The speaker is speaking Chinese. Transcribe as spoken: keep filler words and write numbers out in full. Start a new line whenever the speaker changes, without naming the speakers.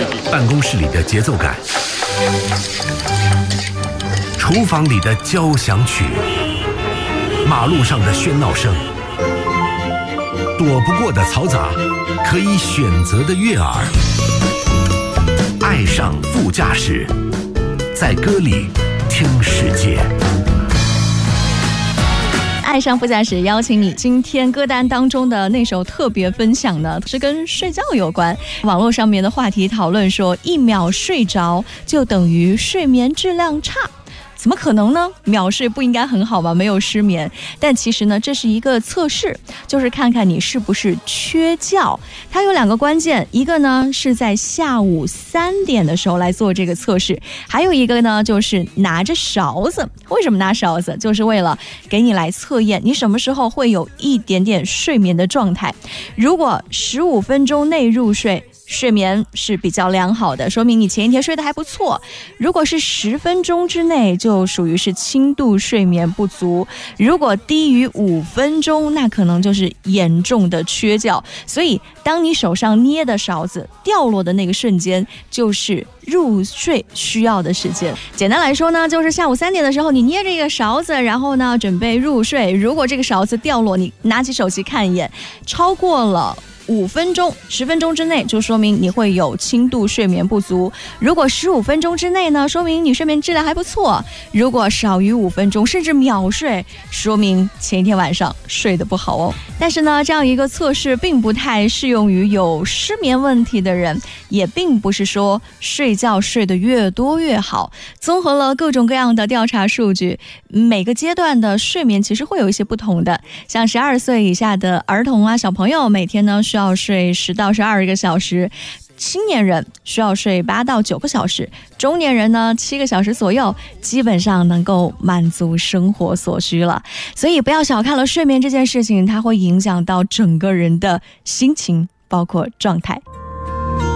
办公室里的节奏感，厨房里的交响曲，马路上的喧闹声，躲不过的嘈杂，可以选择的悦耳。爱上副驾驶，在歌里听世界。
爱上副驾驶邀请你，今天歌单当中的那首特别分享呢，是跟睡觉有关。网络上面的话题讨论说，一秒睡着就等于睡眠质量差。怎么可能呢？秒睡不应该很好吗？没有失眠。但其实呢，这是一个测试，就是看看你是不是缺觉。它有两个关键，一个呢是在下午三点的时候来做这个测试，还有一个呢就是拿着勺子。为什么拿勺子？就是为了给你来测验你什么时候会有一点点睡眠的状态。如果十五分钟内入睡，睡眠是比较良好的，说明你前一天睡得还不错。如果是十分钟之内，就属于是轻度睡眠不足。如果低于五分钟，那可能就是严重的缺觉。所以当你手上捏的勺子掉落的那个瞬间，就是入睡需要的时间。简单来说呢，就是下午三点的时候，你捏着一个勺子，然后呢准备入睡。如果这个勺子掉落，你拿起手机看一眼，超过了五分钟、十分钟之内，就说明你会有轻度睡眠不足。如果十五分钟之内呢，说明你睡眠质量还不错。如果少于五分钟，甚至秒睡，说明前一天晚上睡得不好哦。但是呢，这样一个测试并不太适用于有失眠问题的人，也并不是说睡觉睡得越多越好。综合了各种各样的调查数据，每个阶段的睡眠其实会有一些不同的。像十二岁以下的儿童啊，小朋友每天呢需要睡十到十二个小时，青年人需要睡八到九个小时，中年人呢七个小时左右，基本上能够满足生活所需了。所以不要小看了睡眠这件事情，它会影响到整个人的心情，包括状态。